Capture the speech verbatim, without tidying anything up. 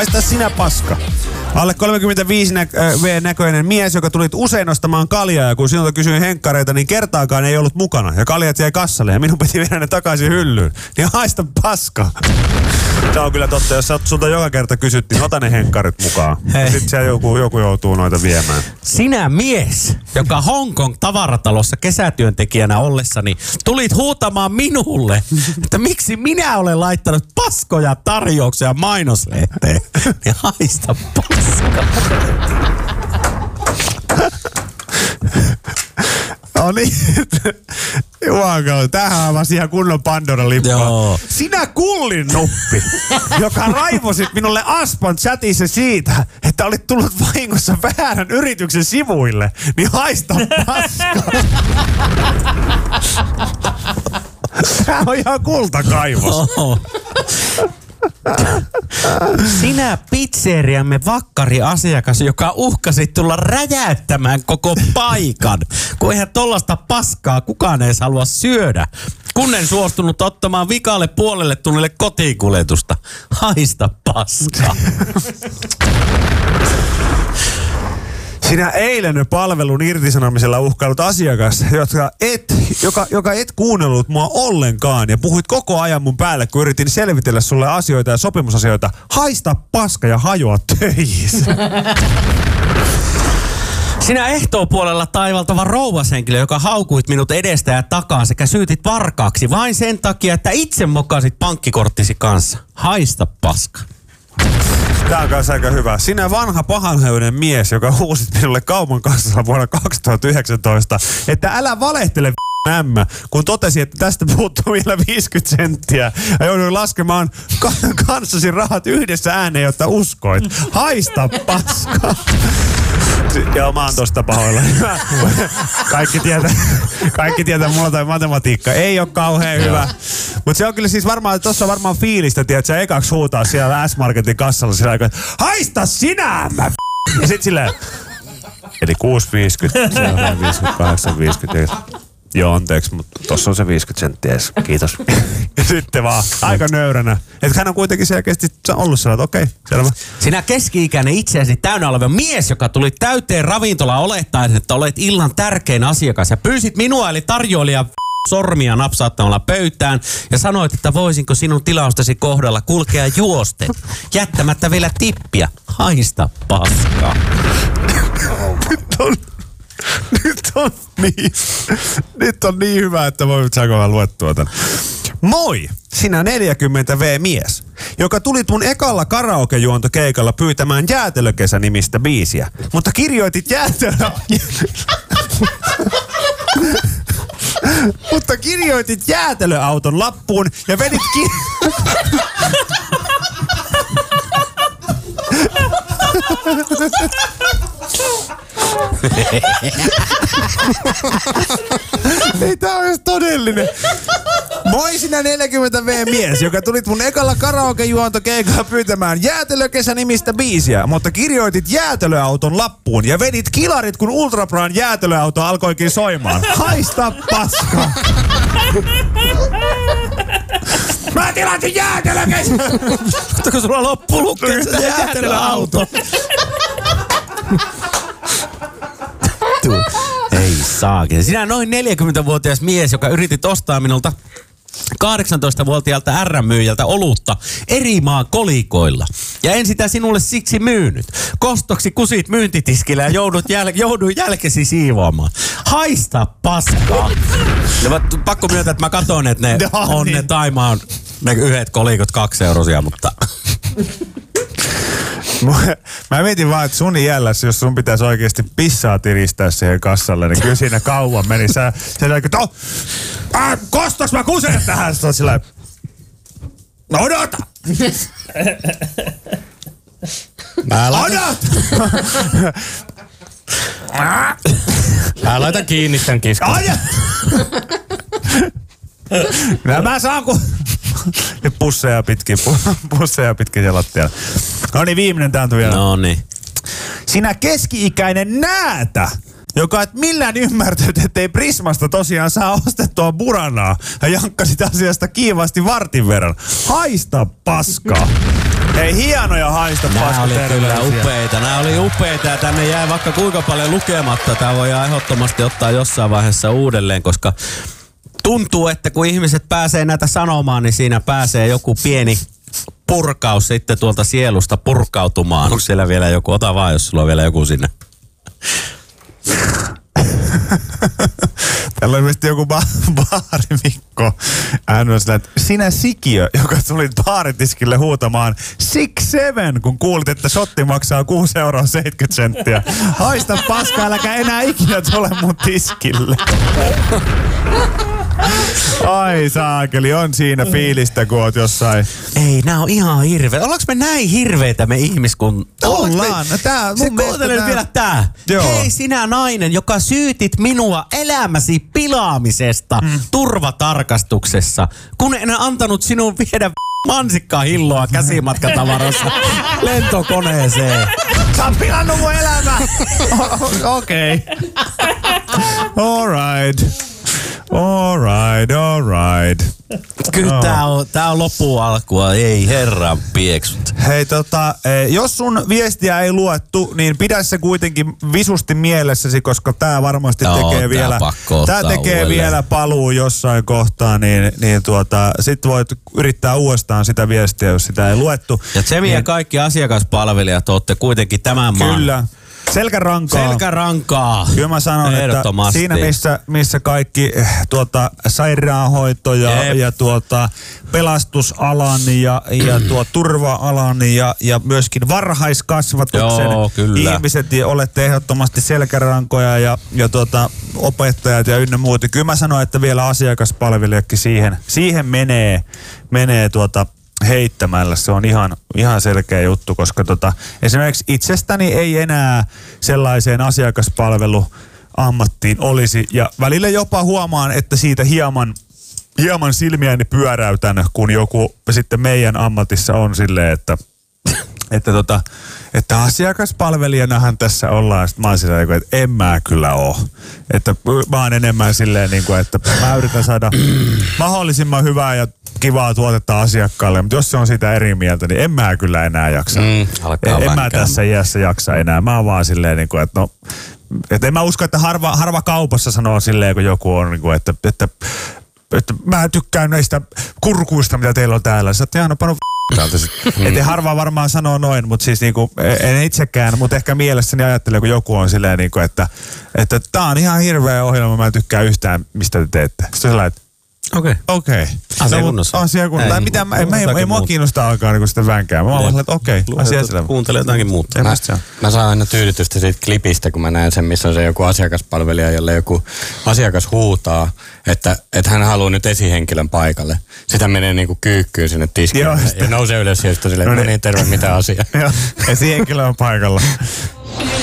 Haista sinä paska. Alle kolmekymmentäviisi V-näköinen mies, joka tulit usein ostamaan kaljaa, ja kun sinulta kysyin henkkareita, niin kertaakaan ei ollut mukana. Ja kaljat jäi kassalle, ja minun piti viedä ne takaisin hyllyyn. Niin haista paska. Se on kyllä totta, jos sulta joka kerta kysyttiin, ota ne henkkarit mukaan. Ja sit siellä joku, joku joutuu noita viemään. Sinä mies, joka Hongkong tavaratalossa kesätyöntekijänä ollessani tulit huutamaan minulle, että miksi minä olen laittanut paskoja tarjouksia mainoslehteen. Ja haista paska. No niin. Jumakauta, tämähän on vasta ihan kunnon Pandora-lippaa. Sinä kullin nuppi, joka raivosit minulle Aspan chatissa siitä, että olit tullut vahingossa väärän yrityksen sivuille, niin haista paska. Tämä on ihan kultakaivos. Sinä pizzeriamme vakkariasiakas, joka uhkasi tulla räjäyttämään koko paikan, kun eihän tollasta paskaa kukaan edes halua syödä, kun en suostunut ottamaan vikalle puolelle tunnille kotiinkuljetusta. Haista paskaa. Sinä eilen palvelun irtisanomisella uhkailut asiakas, jotka et, joka, joka et kuunnellut mua ollenkaan ja puhuit koko ajan mun päälle, kun yritin selvitellä sulle asioita ja sopimusasioita. Haista paska ja hajoa töissä. Sinä ehtoopuolella taivaltava rouvashenkilö, joka haukuit minut edestä ja takaa sekä syytit varkaaksi vain sen takia, että itse mokasit pankkikorttisi kanssa. Haista paska. Tää on kanssa aika hyvä. Sinä vanha pahanhöinen mies, joka huusit minulle kaupan kassalla vuonna kaksituhattayhdeksäntoista, että älä valehtele ämmä, kun totesi, että tästä puuttuu vielä viisikymmentä senttiä. Ja jouduin laskemaan ka- kanssasi rahat yhdessä ääneen, jotta uskoit. Haista paska. Joo, mä oon tosta pahoilla. Kaikki tietää, kaikki tietää, mulla toi matematiikka ei ole kauhean hyvä. Mutta se on kyllä siis varmaan, tossa on varmaan fiilistä, tiedät sä ekaksi huutaa siellä S-Marketin kassalla sillä aikaa, haista sinä, mä ja sit silleen, eli kuusi viisikymmentä, seitsemän viisikymmentä, kahdeksan viisikymmentä. Joo, anteeksi, mutta tossa on se viisikymmentä senttiä. Kiitos. Ja sitten vaan aika nöyränä. Että hän on kuitenkin selkeästi ollut sellainen, että okei, okay, selvä. Sinä keski-ikäinen itseäsi täynnä oleva mies, joka tuli täyteen ravintolaan olettaen, että olet illan tärkein asiakas. Ja pyysit minua eli tarjoilija sormia napsauttamalla pöytään ja sanoit, että voisinko sinun tilaustasi kohdalla kulkea juosten, jättämättä vielä tippiä. Haista paskaa. Nyt on, nyt on niin, nyt on niin hyvä, että voi saako mä luettua tän. Moi, sinä neljäkymmentä vuotias mies, joka tulit mun ekalla karaokejuontokeikalla pyytämään Jäätelökesä-nimistä biisiä, mutta kirjoitit jäätelö... Mutta kirjoitit jäätelöauton lappuun ja vedit ki... Ei tää on edes todellinen. Moi sinä neljäkymmentä vuotias mies, joka tulit mun ekalla karaokejuontokeikalla pyytämään Jäätelökesä-nimistä biisiä, mutta kirjoitit jäätelöauton lappuun ja vedit kilarit, kun Ultrabraan jäätelöauto alkoikin soimaan. Haista paska! Mä tilasin jäätelökesä! Mutta kun sulla loppuu lukee se jäätelöauto. Ei saakin. Sinä noin neljäkymmentävuotias mies, joka yritit ostaa minulta kahdeksantoistavuotiaalta R M-myyjältä olutta eri maan kolikoilla. Ja en sitä sinulle siksi myynyt. Kostoksi kusit myyntitiskillä ja joudut jäl- jouduin jälkesi siivoamaan. Haista paskaa. Ja pakko myöntää, että mä katon, että ne no, on niin. Ne Taimaan ne yhdet kolikot kaksi eurosia, mutta... Mä mietin vaan, että sun iällässä, jos sun pitäisi oikeasti pissaa tiristää siihen kassalle, niin kyllä siinä kauan meni. Sä sä että oh, äh, kostas mä kusen tähän. Sä oot sillä no odota! Mä laitan... Odota! Mä laitan kiinni tän kiskon. Mä, mä saan kun... Nyt pusseja pitkin, pusseja pitkin siellä lattialla. No niin, viimeinen täältä vielä. No niin. Sinä keski-ikäinen näätä, joka et millään ymmärtänyt, ettei Prismasta tosiaan saa ostettua buranaa ja jankkasit asiasta kiivaasti vartin verran. Haista paskaa. Ei hienoja haista Nämä paska oli kyllä terveisiä. upeita. Nämä oli upeita ja tänne jäi vaikka kuinka paljon lukematta. Tämä voi ehdottomasti ottaa jossain vaiheessa uudelleen, koska tuntuu, että kun ihmiset pääsee näitä sanomaan, niin siinä pääsee joku pieni purkaus sitten tuolta sielusta purkautumaan. Onko siellä vielä joku? Ota vaan, jos sulla on vielä joku sinne. Täällä on ilmeisesti joku ba- baarimikko. Hän on sillä, että sinä sikiö, joka tuli baaritiskille huutamaan six seven, kun kuulit, että shotti maksaa kuusi euroa seitsemänkymmentä senttiä. Haista paska, äläkä enää ikinä tule mun tiskille. Ai saakeli, on siinä fiilistä, kun oot jossain. Ei, nää on ihan hirveä. Ollaanko me näin hirveitä me ihmiskunta? Ollaan. No tää, mun Se mielestä kuuntele tää- vielä tää. Joo. Hei sinä nainen, joka syytit minua elämäsi pilaamisesta mm. turvatarkastuksessa, kun en antanut sinun viedä mansikkaa hilloa käsimatkatavarassa lentokoneeseen. Sä oot pilannut mun elämää! Okei. All right. All right, all right. Kyllä No. tää on, tää on loppuun alkua, ei herran pieksut. Hei tota, eh, jos sun viestiä ei luettu, niin pidä se kuitenkin visusti mielessäsi, koska tää varmasti Joo, tekee tää vielä, pakko tää ottaa tekee uudelleen. vielä paluu jossain kohtaa, niin, niin tuota, sit voit yrittää uudestaan sitä viestiä, jos sitä ei luettu. Ja Tsemi ja kaikki asiakaspalvelijat ootte kuitenkin tämän maan. Kyllä. Selkärankaa. Selkärankaa. Kyllä mä sanon, että siinä missä, missä kaikki eh, tuota, sairaanhoito ja, ja tuota, pelastusalan ja, ja tuo turva-alan ja, ja myöskin varhaiskasvatuksen Joo, kyllä. ihmiset ja olette ehdottomasti selkärankoja ja, ja tuota, opettajat ja ynnä muuta. Kyllä mä sanon, että vielä asiakaspalvelijakin siihen, siihen menee, menee tuota, heittämällä. Se on ihan, ihan selkeä juttu, koska tota, esimerkiksi itsestäni ei enää sellaiseen asiakaspalveluammattiin olisi. Ja välillä jopa huomaan, että siitä hieman, hieman silmiäni pyöräytän, kun joku sitten meidän ammatissa on silleen, että että, tota, että asiakaspalvelijanahan tässä ollaan. Sitten mä oon silleen, että en mä kyllä oo. Että mä oon enemmän silleen, että mä yritän saada mahdollisimman hyvää ja kivaa tuotetta asiakkaalle, mutta jos se on sitä eri mieltä, niin en mä kyllä enää jaksa. Mm, en, en mä tässä iässä jaksa enää. Mä oon vaan silleen, että no, että en mä usko, että harva, harva kaupassa sanoo silleen, kun joku on, että, että, että mä tykkään näistä kurkuista, mitä teillä on täällä. Sä oot ihan no pano mm. Että harva varmaan sanoo noin, mutta siis niinku, en itsekään, mutta ehkä mielessäni ajattelen, kun joku on silleen, niinku, että, että tää on ihan hirveä ohjelma, mä en tykkää yhtään, mistä te teette. Sitten sä lähet, okei. okei. Asiakunnassa. Asiakunnassa. Tai mitä, mä, mä, ei, ei mua kiinnosta alkaa niinku sitä vänkää. Mä oon että okei, asia selvä. Kuuntele jotakin muuta. Mä, mä saan aina tyydytystä siitä klipistä, kun mä näen sen, missä on se joku asiakaspalvelija, jolle joku asiakas huutaa, että, että hän haluaa nyt esihenkilön paikalle. Sitä menee niinku kyykkyyn sinne tiskille Joo, ja nousee ylös ja sitten silleen, no niin, terve, mitä asiaa. Joo, esihenkilö on paikalla.